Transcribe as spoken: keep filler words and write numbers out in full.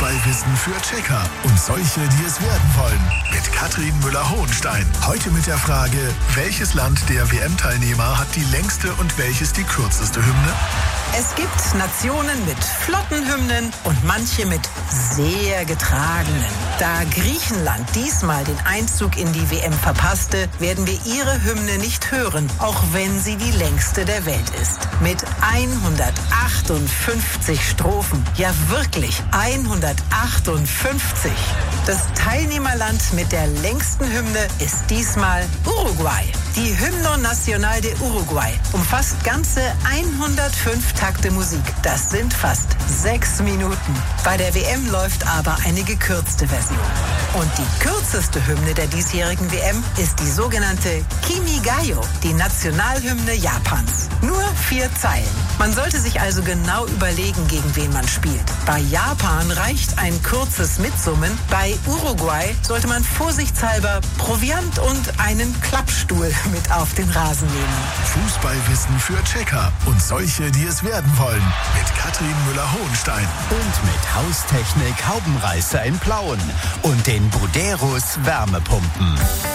Fußballwissen für Checker und solche, die es werden wollen. Mit Katrin Müller-Hohenstein. Heute mit der Frage, welches Land der W M-Teilnehmer hat die längste und welches die kürzeste Hymne? Es gibt Nationen mit flotten Hymnen und manche mit sehr getragenen. Da Griechenland diesmal den Einzug in die W M verpasste, werden wir ihre Hymne nicht hören, auch wenn sie die längste der Welt ist. Mit hundertachtundfünfzig Strophen. Ja wirklich, hundertachtundfünfzig. Das Teilnehmerland mit der längsten Hymne ist diesmal Uruguay. Die Hymno Nacional de Uruguay umfasst ganze hundertfünf Takte Musik. Das sind fast sechs Minuten. Bei der W M läuft aber eine gekürzte Version. Und die kürzeste Hymne der diesjährigen W M ist die sogenannte Kimigayo, die Nationalhymne Japans. Nur vier Zeilen. Man sollte sich also genau überlegen, gegen wen man spielt. Bei Japan reicht ein kurzes Mitsummen. Bei Uruguay sollte man vorsichtshalber Proviant und einen Klappstuhl mit auf den Rasen nehmen. Fußballwissen für Checker und solche, die es werden wollen. Mit Katrin Müller-Hohenstein. Und mit Haustechnik Haubenreißer in Plauen und den Buderus Wärmepumpen.